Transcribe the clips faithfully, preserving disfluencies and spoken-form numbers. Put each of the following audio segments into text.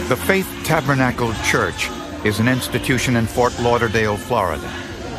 The Faith Tabernacle Church is an institution in Fort Lauderdale, Florida.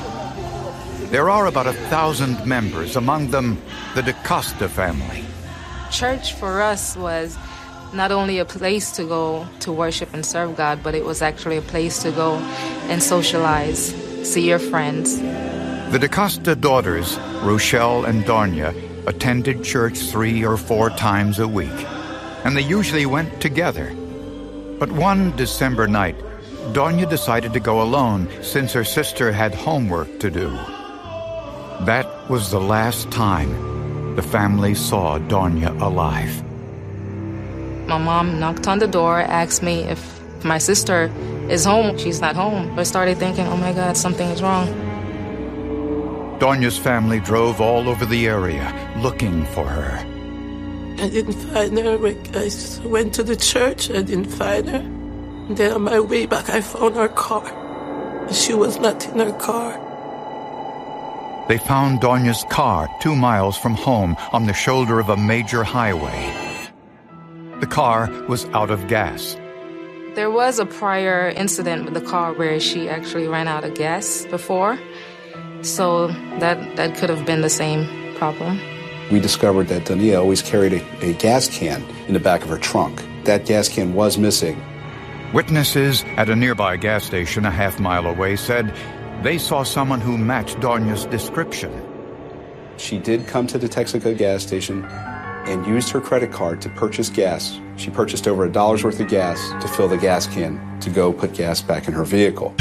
There are about a thousand members, among them the DaCosta family. Church for us was not only a place to go to worship and serve God, but it was actually a place to go and socialize, see your friends. The DaCosta daughters, Rochelle and Darnia, attended church three or four times a week, and they usually went together. But one December night, Darnia decided to go alone since her sister had homework to do. That was the last time the family saw Darnia alive. My mom knocked on the door, asked me if my sister is home. She's not home. I started thinking, oh my God, something is wrong. Darnia's family drove all over the area looking for her. I didn't find her. I went to the church. I didn't find her. And then on my way back, I found her car. She was not in her car. They found Darnia's car two miles from home on the shoulder of a major highway. The car was out of gas. There was a prior incident with the car where she actually ran out of gas before. So that, that could have been the same problem. We discovered that Darnia always carried a, a gas can in the back of her trunk. That gas can was missing. Witnesses at a nearby gas station a half mile away said they saw someone who matched Darnia's description. She did come to the Texaco gas station and used her credit card to purchase gas. She purchased over a dollar's worth of gas to fill the gas can to go put gas back in her vehicle.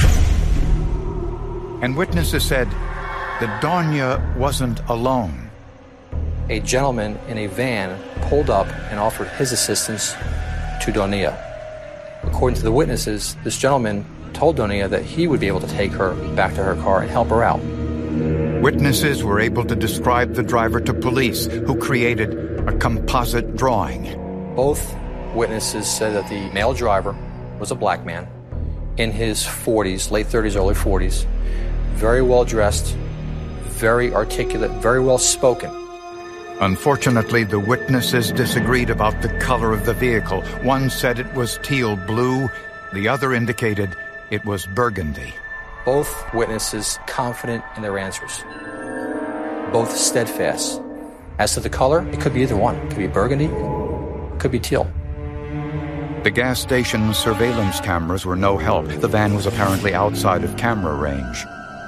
And witnesses said that Darnia wasn't alone. A gentleman in a van pulled up and offered his assistance to Darnia. According to the witnesses, this gentleman told Darnia that he would be able to take her back to her car and help her out. Witnesses were able to describe the driver to police, who created a composite drawing. Both witnesses said that the male driver was a black man in his forties, late thirties, early forties, very well dressed, very articulate, very well spoken. Unfortunately, the witnesses disagreed about the color of the vehicle. One said it was teal blue, the other indicated it was burgundy. Both witnesses confident in their answers. Both steadfast. As to the color, it could be either one. It could be burgundy, it could be teal. The gas station surveillance cameras were no help. The van was apparently outside of camera range.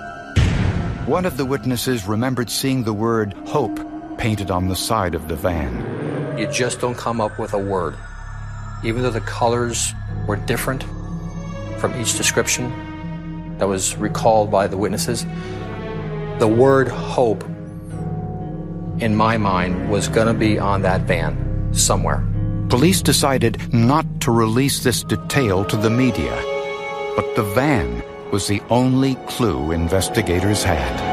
One of the witnesses remembered seeing the word hope painted on the side of the van. You just don't come up with a word. Even though the colors were different from each description that was recalled by the witnesses, the word hope, in my mind, was going to be on that van somewhere. Police decided not to release this detail to the media, but the van was the only clue investigators had.